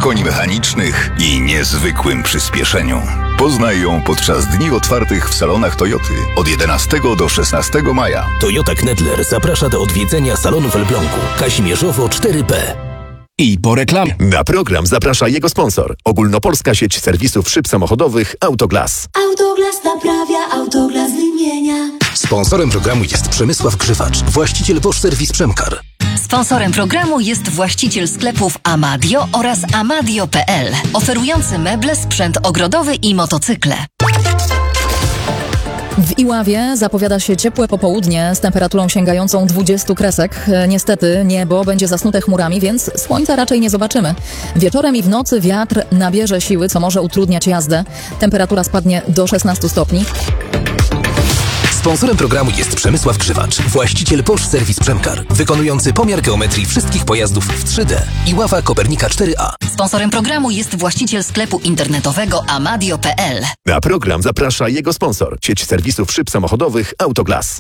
koni mechanicznych i niezwykłym przyspieszeniu. Poznaj ją podczas dni otwartych w salonach Toyoty od 11 do 16 maja. Toyota Knedler zaprasza do odwiedzenia salonu w Elblągu. Kazimierzowo 4B. I po reklamie. Na program zaprasza jego sponsor. Ogólnopolska sieć serwisów szyb samochodowych Autoglas. Autoglas naprawia, Autoglas wymienia. Sponsorem programu jest Przemysław Grzywacz, właściciel Bosch Serwis Przemkar. Sponsorem programu jest właściciel sklepów Amadio oraz amadio.pl, oferujący meble, sprzęt ogrodowy i motocykle. W Iławie zapowiada się ciepłe popołudnie z temperaturą sięgającą 20 kresek. Niestety niebo będzie zasnute chmurami, więc słońca raczej nie zobaczymy. Wieczorem i w nocy wiatr nabierze siły, co może utrudniać jazdę. Temperatura spadnie do 16 stopni. Sponsorem programu jest Przemysław Grzywacz, właściciel Bosch Serwis Przemkar, wykonujący pomiar geometrii wszystkich pojazdów w 3D. Iława Kopernika 4A. Sponsorem programu jest właściciel sklepu internetowego amadio.pl. Na program zaprasza jego sponsor. Sieć serwisów szyb samochodowych Autoglas.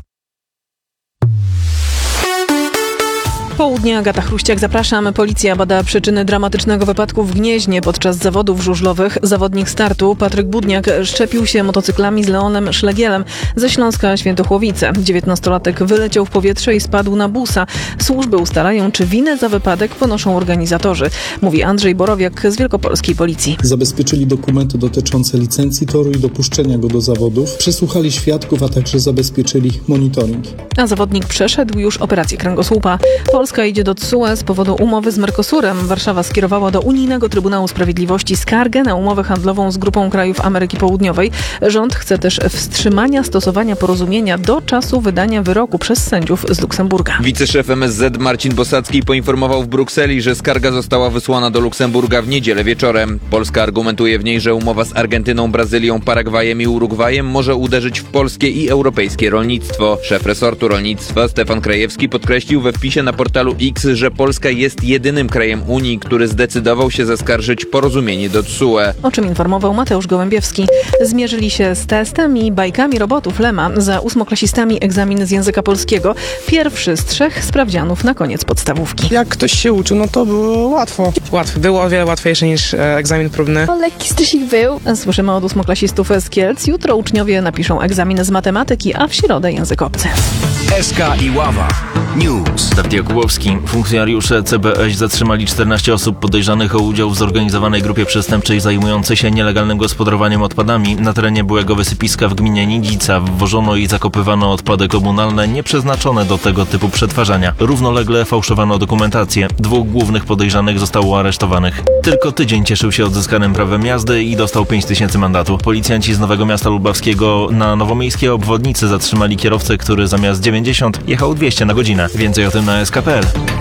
Południe, Agata Chruściak, zapraszam. Policja bada przyczyny dramatycznego wypadku w Gnieźnie podczas zawodów żużlowych. Zawodnik startu Patryk Budniak szczepił się motocyklami z Leonem Szlegielem ze Śląska Świętochłowice. 19-latek wyleciał w powietrze i spadł na busa. Służby ustalają, czy winę za wypadek ponoszą organizatorzy. Mówi Andrzej Borowiak z Wielkopolskiej Policji. Zabezpieczyli dokumenty dotyczące licencji toru i dopuszczenia go do zawodów. Przesłuchali świadków, a także zabezpieczyli monitoring. A zawodnik przeszedł już operację kręgosłupa. Polska idzie do TSUE z powodu umowy z Mercosurem. Warszawa skierowała do Unijnego Trybunału Sprawiedliwości skargę na umowę handlową z grupą krajów Ameryki Południowej. Rząd chce też wstrzymania stosowania porozumienia do czasu wydania wyroku przez sędziów z Luksemburga. Wiceszef MSZ Marcin Bosacki poinformował w Brukseli, że skarga została wysłana do Luksemburga w niedzielę wieczorem. Polska argumentuje w niej, że umowa z Argentyną, Brazylią, Paragwajem i Urugwajem może uderzyć w polskie i europejskie rolnictwo. Szef resortu rolnictwa Stefan Krajewski podkreślił we wpisie na portalu X, że Polska jest jedynym krajem Unii, który zdecydował się zaskarżyć porozumienie do TSUE. O czym informował Mateusz Gołębiewski. Zmierzyli się z testem i bajkami robotów Lema. Za ósmoklasistami egzamin z języka polskiego. Pierwszy z 3 sprawdzianów na koniec podstawówki. Jak ktoś się uczył, no to było łatwo. Było o wiele łatwiejsze niż egzamin próbny. Lekki stresik był. Słyszymy od ósmoklasistów z Kielc. Jutro uczniowie napiszą egzamin z matematyki, a w środę język obcy. SK Iława News. Start Jakubowski. Funkcjonariusze CBŚ zatrzymali 14 osób podejrzanych o udział w zorganizowanej grupie przestępczej zajmującej się nielegalnym gospodarowaniem odpadami. Na terenie byłego wysypiska w gminie Nidzica wwożono i zakopywano odpady komunalne nieprzeznaczone do tego typu przetwarzania. Równolegle fałszowano dokumentację. 2 głównych podejrzanych zostało aresztowanych. Tylko tydzień cieszył się odzyskanym prawem jazdy i dostał 5000 mandatu. Policjanci z Nowego Miasta Lubawskiego na nowomiejskiej obwodnicy zatrzymali kierowcę, który zamiast 90 jechał 200 na godzinę. Więcej o tym na sk.pl.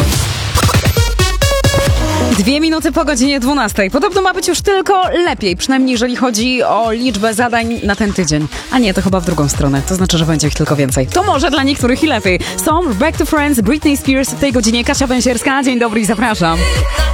2 minuty po godzinie 12. Podobno ma być już tylko lepiej, przynajmniej jeżeli chodzi o liczbę zadań na ten tydzień. A nie, to chyba w drugą stronę. To znaczy, że będzie ich tylko więcej. To może dla niektórych i lepiej. Są Back to Friends, Britney Spears w tej godzinie. Kasia Bęsierska. Dzień dobry i zapraszam.